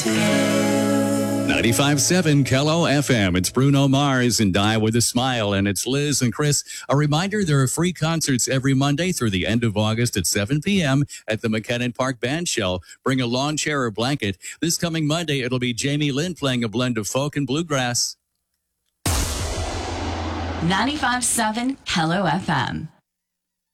95.7 Kello FM. It's Bruno Mars and Die With a Smile, and it's Liz and Chris. A reminder, there are free concerts every Monday through the end of August at 7 p.m. at the McKinnon Park Band Shell. Bring a lawn chair or blanket. This coming Monday, it'll be Jamie Lynn playing a blend of folk and bluegrass. 95.7 Kello FM.